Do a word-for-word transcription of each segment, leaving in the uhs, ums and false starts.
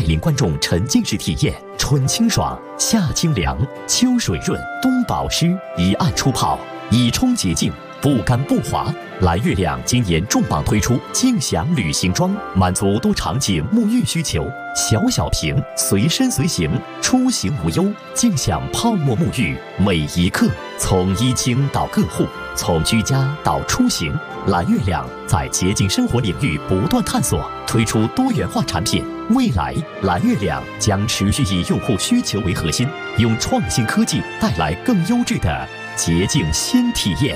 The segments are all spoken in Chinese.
领观众沉浸式体验，春清爽，夏清凉，秋水润，冬保湿，一按出泡，以冲洁净，不干不滑。蓝月亮今年重磅推出静享旅行装，满足多场景沐浴需求，小小瓶，随身随行，出行无忧。静享泡沫沐浴，每一刻，从衣清到个护，从居家到出行，蓝月亮在洁净生活领域不断探索，推出多元化产品。未来，蓝月亮将持续以用户需求为核心，用创新科技带来更优质的洁净新体验。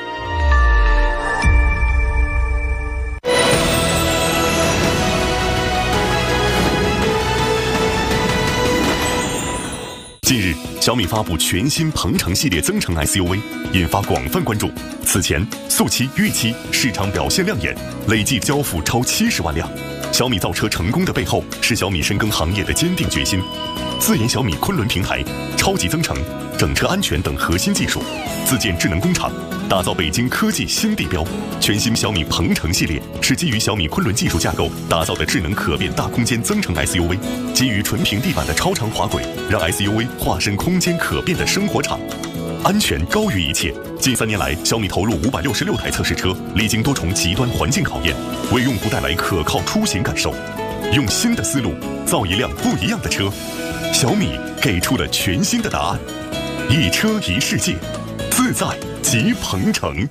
近日，小米发布全新鹏程系列增程 S U V， 引发广泛关注。此前，速七、预期市场表现亮眼，累计交付超七十万辆。小米造车成功的背后，是小米深耕行业的坚定决心。自研小米昆仑平台、超级增程、整车安全等核心技术，自建智能工厂，打造北京科技新地标。全新小米鹏程系列是基于小米昆仑技术架构打造的智能可变大空间增程 S U V， 基于纯平地板的超长滑轨，让 S U V 化身空间可变的生活场。安全高于一切。近三年来，小米投入五百六十六台测试车，历经多重极端环境考验，为用户带来可靠出行感受。用新的思路造一辆不一样的车，小米给出了全新的答案：一车一世界，自在即鹏程。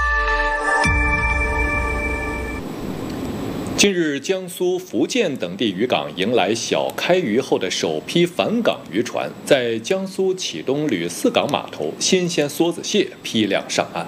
近日，江苏、福建等地渔港迎来小开渔后的首批返港渔船，在江苏启东吕四港码头，新鲜梭子蟹批量上岸。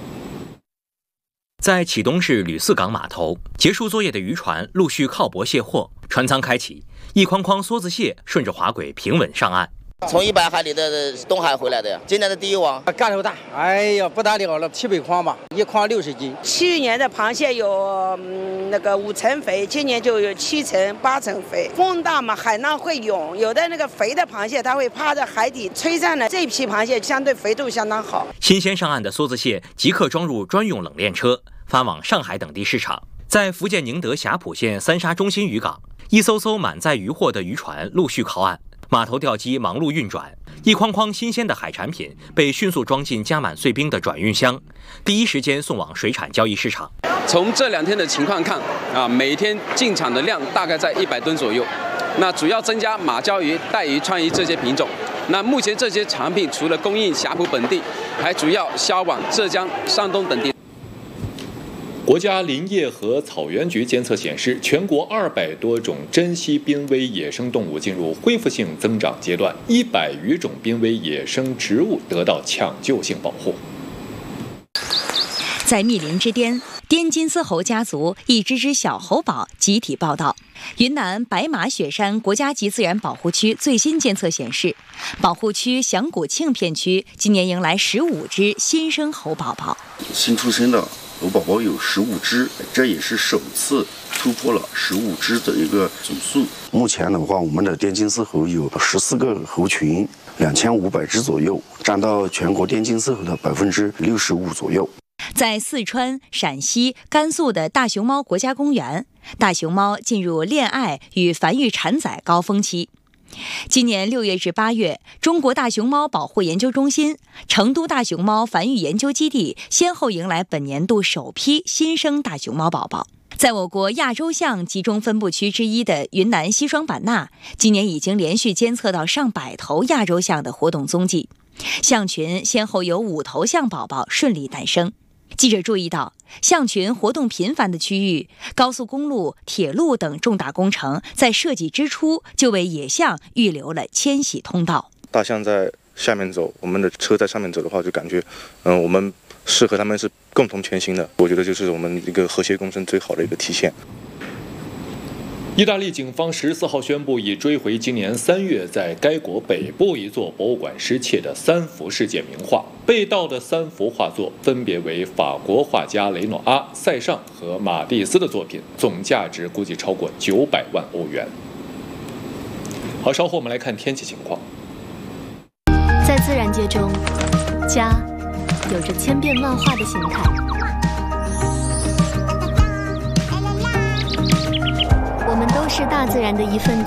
在启东市吕四港码头，结束作业的渔船陆续靠泊卸货，船舱开启，一筐筐梭子蟹顺着滑轨平稳上岸。 从一百海里的东海回来的呀，今年的第一网， 干头大，哎呀不得了了，七百筐吧，一筐六十斤。 去年的螃蟹有、嗯、那个五成肥，今年就有七成八成肥。风大嘛，海浪会涌，有的那个肥的螃蟹它会趴在海底吹散了，这批螃蟹相对肥度相当好。 新鲜上岸的梭子蟹即刻装入专用冷链车，发往上海等地市场。在福建宁德霞浦县三沙中心渔港，一艘艘满载渔货的渔船陆续靠岸。码头吊机忙碌运转，一筐筐新鲜的海产品被迅速装进加满碎冰的转运箱，第一时间送往水产交易市场。 从这两天的情况看，啊，每天进场的量大概在一百吨左右。那主要增加马鲛鱼、带鱼、川鱼这些品种。那目前这些产品除了供应霞浦本地，还主要销往浙江、山东等地。 国家林业和草原局监测显示，全国二百多种珍稀濒危野生动物进入恢复性增长阶段，一百余种濒危野生植物得到抢救性保护。 在密林之巅，滇金丝猴家族一只只小猴宝集体报道。云南白马雪山国家级自然保护区最新监测显示，保护区响古庆片区今年迎来十五只新生猴宝宝。 新出生的猴宝宝有十五只，这也是首次突破了十五只的一个总数。目前的话，我们的滇金丝猴有十四个猴群，两千五百只左右，占到全国滇金丝猴的百分之六十五左右。 在四川、陕西、甘肃的大熊猫国家公园，大熊猫进入恋爱与繁育产崽高峰期。今年六月至八月，中国大熊猫保护研究中心、成都大熊猫繁育研究基地先后迎来本年度首批新生大熊猫宝宝。在我国亚洲象集中分布区之一的云南西双版纳，今年已经连续监测到上百头亚洲象的活动踪迹，象群先后有五头象宝宝顺利诞生。记者注意到，象群活动频繁的区域，高速公路、铁路等重大工程在设计之初就为野象预留了迁徙通道。 大象在下面走，我们的车在上面走的话，就感觉，嗯，我们是和他们是共同前行的。我觉得就是我们一个和谐共生最好的一个体现。 意大利警方十四号宣布，已追回今年三月在该国北部一座博物馆失窃的三幅世界名画。被盗的三幅画作分别为法国画家雷诺阿、塞尚和马蒂斯的作品，总价值估计超过九百万欧元。好，稍后我们来看天气情况。 在自然界中，家有着千变万化的形态。我们都是大自然的一份子。